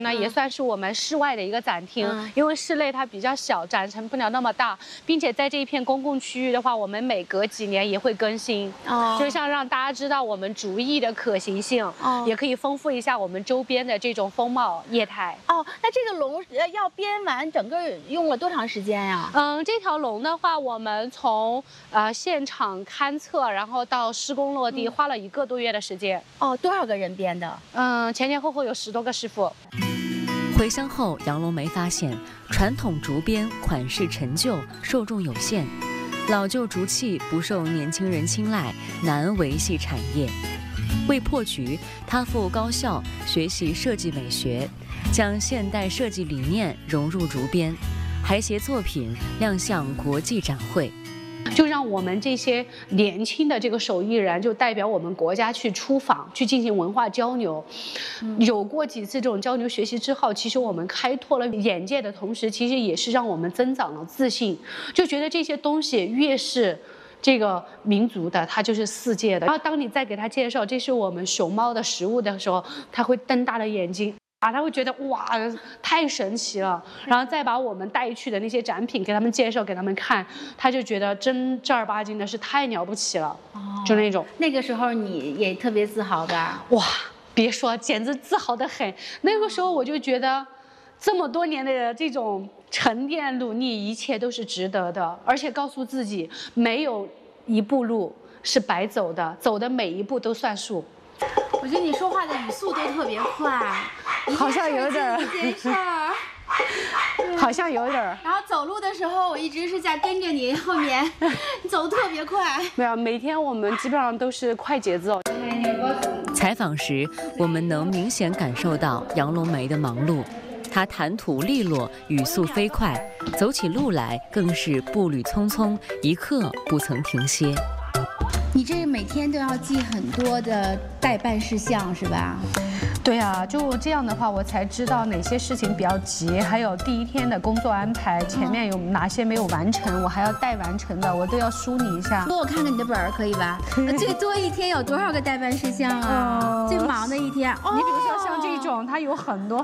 那也算是我们室外的一个展厅，因为室内它比较小，展陈不了那么大，并且在这一片公共区域的话，我们每隔几年也会更新，就像让大家知道我们竹艺的可行性，也可以丰富一下我们周边的这种风貌业态。 那这个龙要编完，整个用了多长时间呀？ 这条龙的话，我们从现场勘测，然后到施工落地，花了1个多月的时间。 多少个人编的？ 前前后后有10多个师傅。 回乡后，杨龙梅发现传统竹编款式陈旧，受众有限，老旧竹器不受年轻人青睐，难维系产业。为破局，他赴高校学习设计美学，将现代设计理念融入竹编，还携作品亮相国际展会。 就让我们这些年轻的这个手艺人，就代表我们国家去出访，去进行文化交流。有过几次这种交流学习之后，其实我们开拓了眼界的同时，其实也是让我们增长了自信，就觉得这些东西越是这个民族的，它就是世界的。然后当你再给他介绍这是我们熊猫的食物的时候，他会瞪大了眼睛。他会觉得哇，太神奇了，然后再把我们带去的那些展品给他们介绍，给他们看，他就觉得真正儿八经的是太了不起了，就那种。 那个时候你也特别自豪吧？ 哇，别说，简直自豪得很。那个时候我就觉得，这么多年的这种沉淀努力，一切都是值得的，而且告诉自己，没有一步路是白走的，走的每一步都算数。 我觉得你说话的语速都特别快， 好像有点一件事儿， 好像有点。 然后走路的时候，我一直是在跟着你后面，你走得特别快。 没有，每天我们基本上都是快节奏。 采访时，我们能明显感受到杨龙梅的忙碌，她谈吐利落，语速飞快，走起路来更是步履匆匆，一刻不曾停歇。 你这每天都要记很多的待办事项是吧？ 对啊，就这样的话，我才知道哪些事情比较急，还有第一天的工作安排，前面有哪些没有完成，我还要待完成的，我都要梳理一下。 给我看看你的本儿可以吧？最多一天有多少个待办事项啊？最忙的一天， 你比如说像这种，它有很多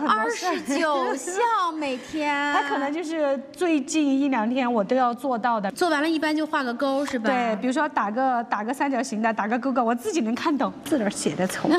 29项每天， 它可能就是最近1、2天我都要做到的。 做完了，一般就画个勾是吧？ 对，比如说打个三角形的，打个勾勾，我自己能看懂，字儿写的丑。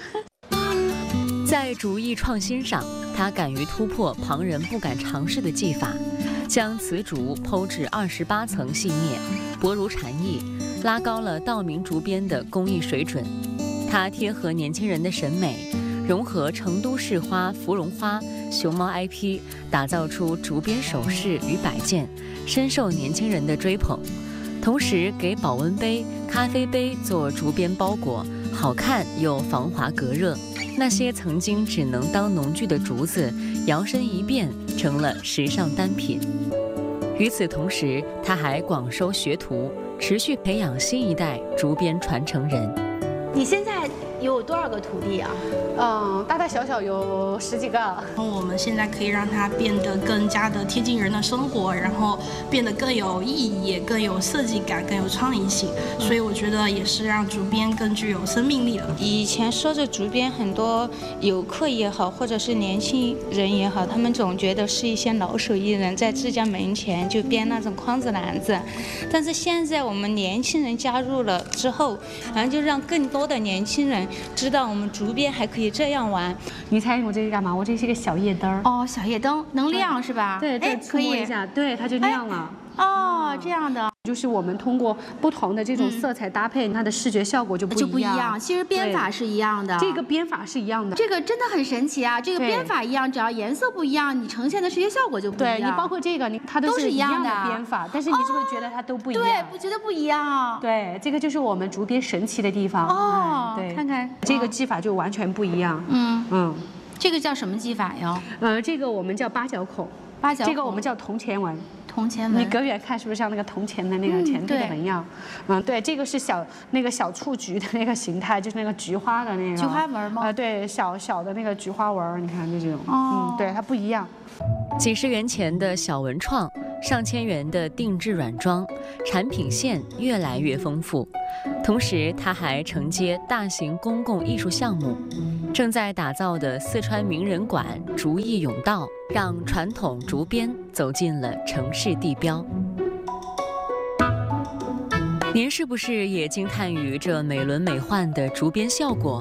在竹艺创新上，他敢于突破旁人不敢尝试的技法，将瓷竹剖至28层细面，薄如蝉翼，拉高了稻明竹编的工艺水准。他贴合年轻人的审美，融合成都市花、芙蓉花、熊猫 IP， 打造出竹编首饰与摆件，深受年轻人的追捧。同时给保温杯、咖啡杯做竹编包裹，好看又防滑隔热。那些曾经只能当农具的竹子，摇身一变成了时尚单品。与此同时，他还广收学徒，持续培养新一代竹编传承人。 你现在有多少个徒弟啊？ 大大小小有10几个。 我们现在可以让它变得更加的贴近人的生活，然后变得更有意义，也更有设计感，更有创意性。所以我觉得也是让竹编更具有生命力了。 以前说着竹编，很多游客也好，或者是年轻人也好，他们总觉得是一些老手艺人在自家门前就编那种筐子篮子。但是现在我们年轻人加入了之后，然后就让更多的年轻人知道我们竹编还可以这样玩。 你猜我这是干嘛？我这是一个小夜灯。 小夜灯能亮是吧？ 对， 可以一下，对，它就亮了。 这样的， 就是我们通过不同的这种色彩搭配，它的视觉效果就不一样。 其实编法是一样的， 这个编法是一样的， 这个真的很神奇啊！这个编法一样，只要颜色不一样，你呈现的视觉效果就不一样。 对，你包括这个，它都是一样的编法，但是你是不是觉得它都不一样？ 对，不觉得不一样。 对，这个就是我们竹编神奇的地方。 对，看看这个技法就完全不一样。 这个叫什么技法呀？ 这个我们叫八角孔，这个我们叫铜钱纹。 铜钱纹， 你隔远看是不是像那个铜钱的那个钱币的纹样？对，这个是小雏菊的那个形态，就是那个菊花的那个菊花纹吗？ 对，小的那个菊花纹，你看这种，对，它不一样。 几十元钱的小文创，上千元的定制软装，产品线越来越丰富。同时，他还承接大型公共艺术项目， 正在打造的四川名人馆竹艺甬道，让传统竹编走进了城市地标。您是不是也惊叹于这美轮美奂的竹编效果？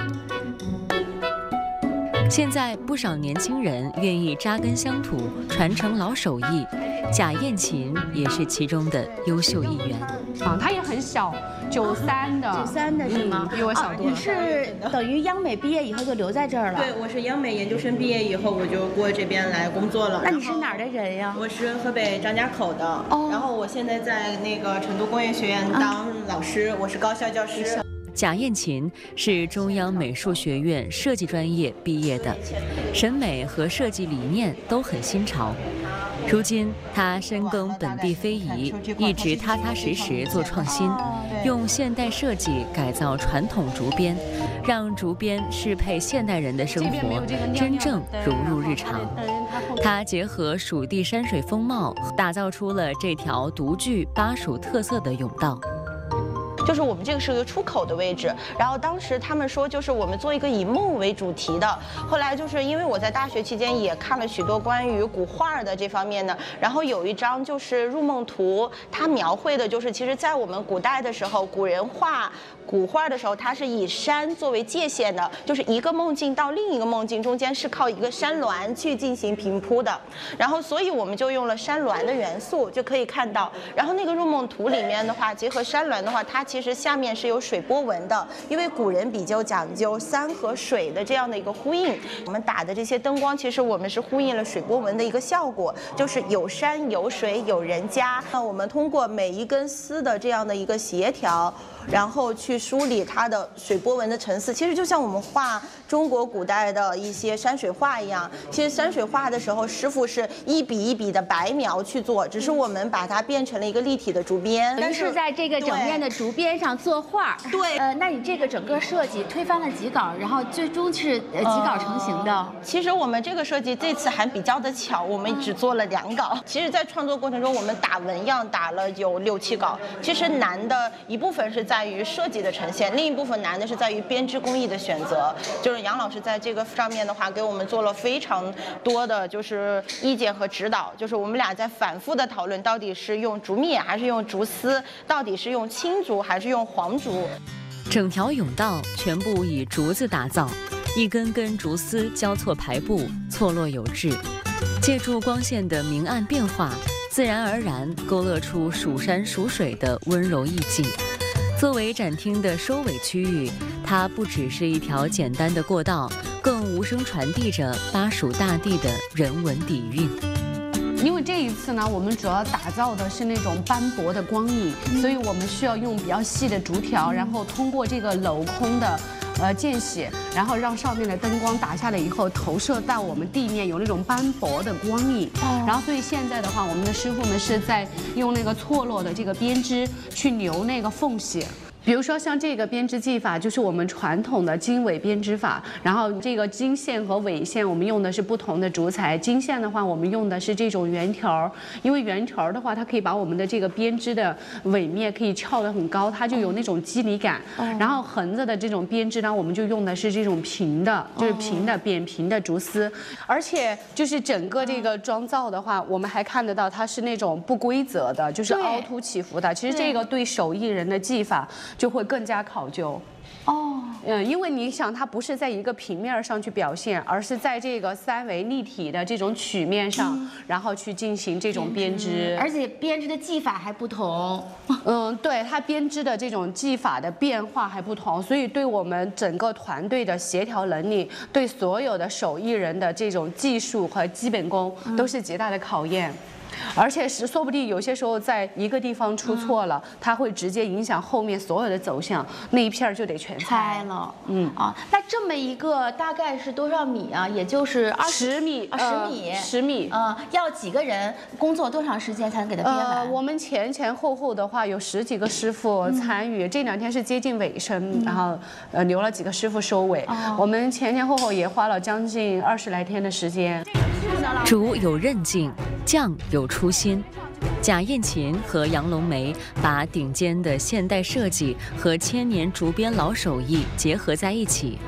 现在不少年轻人愿意扎根乡土，传承老手艺，贾燕琴也是其中的优秀一员。 她也很小，93的 ，93的是吗？ 比我小多了。 你是等于央美毕业以后就留在这儿了？ 对，我是央美研究生毕业以后，我就过这边来工作了。 那你是哪儿的人呀？ 我是河北张家口的，然后我现在在那个成都工业学院当老师，我是高校教师。 贾燕琴是中央美术学院设计专业毕业的，审美和设计理念都很新潮。如今，她深耕本地非遗，一直踏踏实实做创新，用现代设计改造传统竹编，让竹编适配现代人的生活，真正融入日常。她结合蜀地山水风貌，打造出了这条独具巴蜀特色的甬道。 就是我们这个是一个出口的位置，然后当时他们说就是我们做一个以梦为主题的，后来就是因为我在大学期间也看了许多关于古画的这方面的，然后有一张就是入梦图，它描绘的就是其实在我们古代的时候，古人画古画的时候，它是以山作为界限的，就是一个梦境到另一个梦境中间是靠一个山峦去进行平铺的，然后所以我们就用了山峦的元素，就可以看到，然后那个入梦图里面的话，结合山峦的话，它其实下面是有水波纹的，因为古人比较讲究山和水的这样的一个呼应。我们打的这些灯光，其实我们是呼应了水波纹的一个效果，就是有山有水有人家。那我们通过每一根丝的这样的一个协调，然后去梳理它的水波纹的层次，其实就像我们画中国古代的一些山水画一样。其实山水画的时候，师傅是一笔一笔的白描去做，只是我们把它变成了一个立体的竹编。 但是在这个整面的竹编上作画。 对， 那你这个整个设计推翻了几稿，然后最终是几稿成型的？ 其实我们这个设计这次还比较的巧，我们只做了2稿。其实，在创作过程中，我们打纹样打了有6、7稿。其实难的一部分是在于设计的呈现，另一部分难的是在于编织工艺的选择。就是杨老师在这个上面的话，给我们做了非常多的就是意见和指导。就是我们俩在反复的讨论，到底是用竹篾还是用竹丝，到底是用青竹还是用黄竹。 整条甬道全部以竹子打造，一根根竹丝交错排布，错落有致。借助光线的明暗变化，自然而然勾勒出蜀山蜀水的温柔意境。作为展厅的收尾区域，它不只是一条简单的过道，更无声传递着巴蜀大地的人文底蕴。 因为这一次呢，我们主要打造的是那种斑驳的光影，所以我们需要用比较细的竹条，然后通过这个镂空的间隙，然后让上面的灯光打下来以后投射到我们地面，有那种斑驳的光影。然后所以现在的话，我们的师傅们是在用那个错落的这个编织去留那个缝隙。比如说像这个编织技法，就是我们传统的经纬编织法。然后这个经线和纬线，我们用的是不同的竹材。经线的话，我们用的是这种圆条，因为圆条的话，它可以把我们的这个编织的纬面可以翘得很高，它就有那种肌理感。然后横着的这种编织呢，我们就用的是这种平的，就是平的扁平的竹丝。而且就是整个这个妆造的话，我们还看得到它是那种不规则的，就是凹凸起伏的。其实这个对手艺人的技法就会更加考究。因为你想，它不是在一个平面上去表现，而是在这个3维立体的这种曲面上，然后去进行这种编织， 而且编织的技法还不同。 对，它编织的这种技法的变化还不同，所以对我们整个团队的协调能力，对所有的手艺人的这种技术和基本功，都是极大的考验。而且是说不定有些时候在一个地方出错了，它会直接影响后面所有的走向，那一片就得全拆了。那这么一个大概是多少米啊？也就是 10米，10米。 要几个人工作多长时间才能给它编完？ 我们前后的话有10几个师傅参与，这2天是接近尾声，然后留了几个师傅收尾。我们前后也花了将近20来天的时间。 竹有韧劲，匠有初心。贾燕琴和杨龙梅把顶尖的现代设计和千年竹编老手艺结合在一起，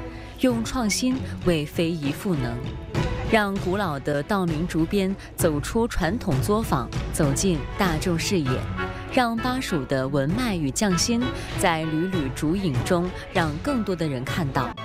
用创新为非遗赋能，让古老的道明竹编走出传统作坊，走进大众视野，让巴蜀的文脉与匠心在缕缕竹影中让更多的人看到。